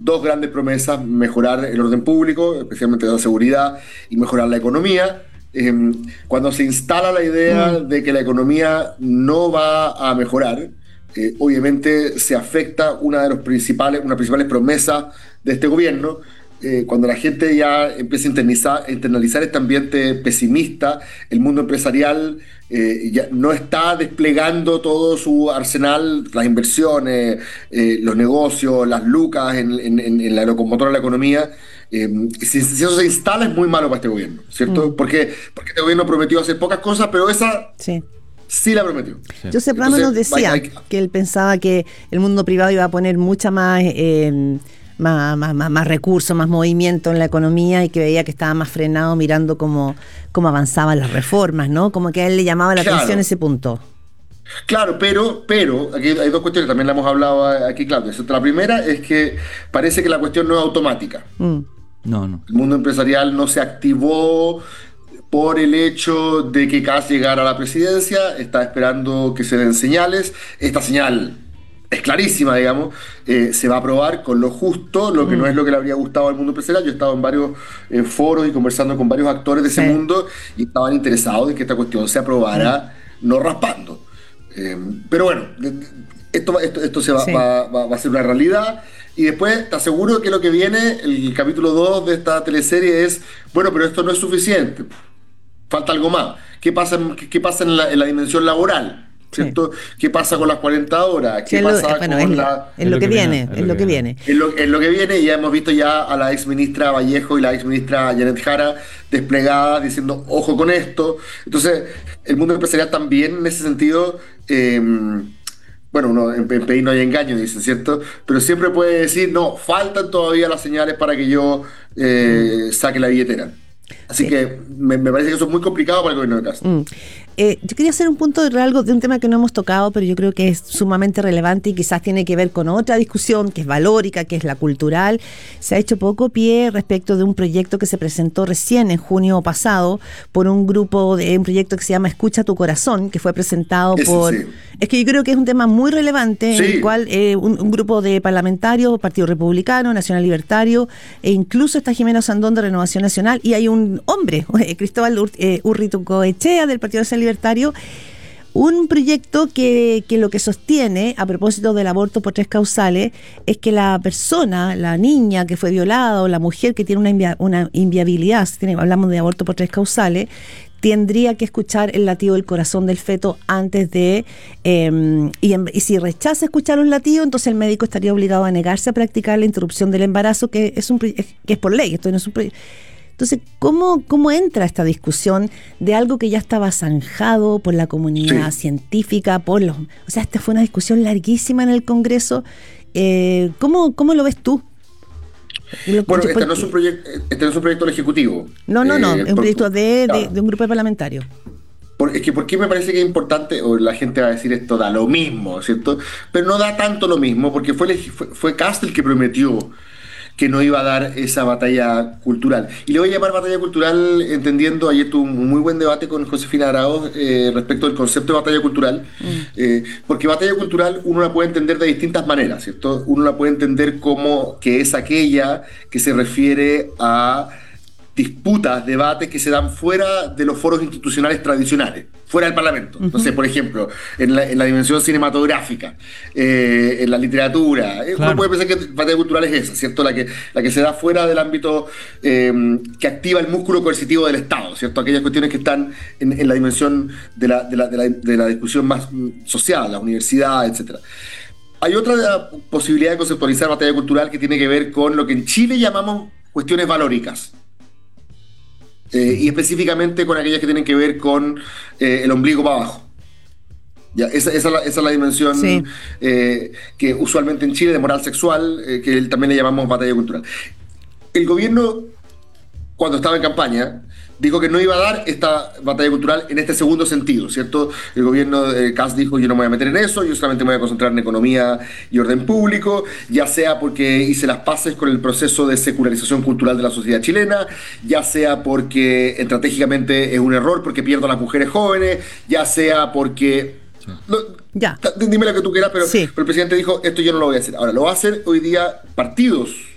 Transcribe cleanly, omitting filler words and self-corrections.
dos grandes promesas: mejorar el orden público, especialmente la seguridad, y mejorar la economía. Cuando se instala la idea de que la economía no va a mejorar, obviamente se afecta una de las principales promesas de este gobierno. Cuando la gente ya empieza a internalizar este ambiente pesimista, el mundo empresarial ya no está desplegando todo su arsenal, las inversiones, los negocios, las lucas en la locomotora de la economía. Si eso se instala, es muy malo para este gobierno, ¿cierto? Porque este gobierno prometió hacer pocas cosas, pero esa sí la prometió. Sí. José Plano nos decía que él pensaba que el mundo privado iba a poner mucha más recursos, más movimiento en la economía, y que veía que estaba más frenado mirando cómo avanzaban las reformas, ¿no? Como que a él le llamaba la atención ese punto. Claro, pero aquí hay dos cuestiones, también la hemos hablado aquí, Claudia. La primera es que parece que la cuestión no es automática. No. El mundo empresarial no se activó por el hecho de que Kast llegara a la presidencia, está esperando que se den señales. Esta señal es clarísima, digamos, se va a aprobar con lo justo, lo que no es lo que le habría gustado al mundo empresarial. Yo he estado en varios foros y conversando con varios actores de ese mundo, y estaban interesados en que esta cuestión se aprobara no raspando. Pero bueno, esto va a ser una realidad. Y después te aseguro que lo que viene, el capítulo 2 de esta teleserie, es: bueno, pero esto no es suficiente, falta algo más. ¿Qué pasa en la dimensión laboral? ¿Cierto? Sí. ¿Qué pasa con las 40 horas? ¿Qué pasa con la...? Es lo que viene. Es lo que viene, y ya hemos visto ya a la ex ministra Vallejo y la ex ministra Janet Jara desplegadas diciendo: ojo con esto. Entonces, el mundo empresarial también, en ese sentido, bueno, en PI no hay engaño, dicen, ¿cierto? Pero siempre puede decir: no, faltan todavía las señales para que yo saque la billetera. Así que me parece que eso es muy complicado para el gobierno de Kast. Yo quería hacer un punto de algo de un tema que no hemos tocado, pero yo creo que es sumamente relevante y quizás tiene que ver con otra discusión que es valórica, que es la cultural. Se ha hecho poco pie respecto de un proyecto que se presentó recién en junio pasado por un proyecto que se llama Escucha tu Corazón, que fue presentado por... Sí. Es que yo creo que es un tema muy relevante, en el cual un grupo de parlamentarios, Partido Republicano, Nacional Libertario, e incluso está Jimena Sandón de Renovación Nacional, y hay un hombre, Cristóbal Urritucoechea del Partido Nacional Libertario, un proyecto que lo que sostiene, a propósito del aborto por 3 causales, es que la persona, la niña que fue violada o la mujer que tiene una inviabilidad, hablamos de aborto por 3 causales, tendría que escuchar el latido del corazón del feto antes de... y si rechaza escuchar un latido, entonces el médico estaría obligado a negarse a practicar la interrupción del embarazo, que es por ley. Esto no es un proyecto. Entonces, ¿cómo entra esta discusión de algo que ya estaba zanjado por la comunidad científica, o sea, esta fue una discusión larguísima en el Congreso? ¿Cómo lo ves tú? Bueno, este no es un proyecto del Ejecutivo. No, es un proyecto de un grupo de parlamentarios. ¿Por qué me parece que es importante? O la gente va a decir: esto da lo mismo, ¿cierto? Pero no da tanto lo mismo, porque fue Kast el que prometió que no iba a dar esa batalla cultural. Y le voy a llamar batalla cultural entendiendo, ayer tuve un muy buen debate con Josefina Arauz respecto del concepto de batalla cultural, porque batalla cultural uno la puede entender de distintas maneras, ¿cierto? Uno la puede entender como que es aquella que se refiere a disputas, debates que se dan fuera de los foros institucionales tradicionales, fuera del Parlamento. Entonces, por ejemplo, en la dimensión cinematográfica, en la literatura, uno puede pensar que batalla cultural es esa, ¿cierto? La que se da fuera del ámbito que activa el músculo coercitivo del Estado, ¿cierto? Aquellas cuestiones que están en la dimensión de la discusión más social, la universidad, etcétera. Hay otra posibilidad de conceptualizar batalla cultural que tiene que ver con lo que en Chile llamamos cuestiones valóricas. Y específicamente con aquellas que tienen que ver con el ombligo para abajo. Ya, esa es la dimensión que usualmente en Chile de moral sexual, que también le llamamos batalla cultural. El gobierno, cuando estaba en campaña, dijo que no iba a dar esta batalla cultural en este segundo sentido, ¿cierto? El gobierno Kast dijo: yo no me voy a meter en eso, yo solamente me voy a concentrar en economía y orden público, ya sea porque hice las paces con el proceso de secularización cultural de la sociedad chilena, ya sea porque estratégicamente es un error porque pierdo a las mujeres jóvenes, ya sea porque... dime lo que tú quieras, pero el presidente dijo: esto yo no lo voy a hacer. Ahora, lo va a hacer hoy día partidos